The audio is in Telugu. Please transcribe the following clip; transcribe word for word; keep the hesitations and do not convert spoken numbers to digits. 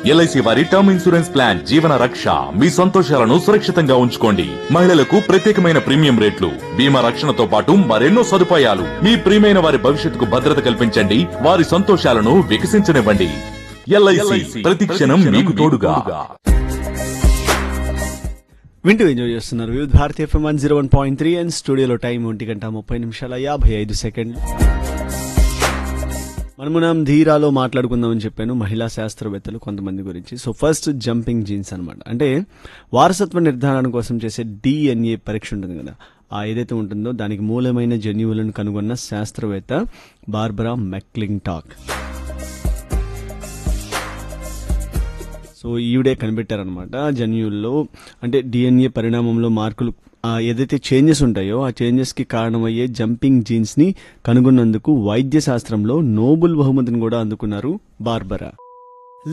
ఎల్ఐసి వారి టర్మ్ ఇన్సూరెన్స్ ప్లాన్ జీవన రక్ష. మీ సంతోషాలను సురక్షితంగా ఉంచుకోండి. మహిళలకు ప్రత్యేకమైన ప్రీమియం రేట్లు, బీమా రక్షణతో పాటు మరెన్నో సదుపాయాలు. మీ ప్రియమైన వారి భవిష్యత్తుకు భద్రత కల్పించండి, వారి సంతోషాలను వికసించనివ్వండి. ఎల్ఐసి ప్రతి క్షణం మీకు తోడుగా. వింటూ ఎంజాయ్ చేస్తున్నారు వివిధ భారతీయ FM one zero one point three and స్టూడియోలో టైం ఒంటి గంట ముప్పై నిమిషాల యాభై ఐదు సెకండ్లు. మనం మనం ధీరాలో మాట్లాడుకుందామని చెప్పాను మహిళా శాస్త్రవేత్తలు కొంతమంది గురించి. సో ఫస్ట్ జంపింగ్ జీన్స్ అనమాట. అంటే వారసత్వ నిర్ధారణ కోసం చేసే డిఎన్ఏ పరీక్ష ఉంటుంది కదా, ఆ ఏదైతే ఉంటుందో దానికి మూలమైన జన్యువులను కనుగొన్న శాస్త్రవేత్త బార్బరా మెక్లింటాక్. సో ఈవిడే కనిపెట్టారనమాట జన్యువుల్లో అంటే డిఎన్ఏ పరిణామంలో మార్కులు ఏదైతే చేంజెస్ ఉంటాయో ఆ చేంజెస్కి కారణమయ్యే జంపింగ్ జీన్స్ని కనుగొన్నందుకు వైద్య శాస్త్రంలో నోబెల్ బహుమతిని కూడా అందుకున్నారు బార్బరా.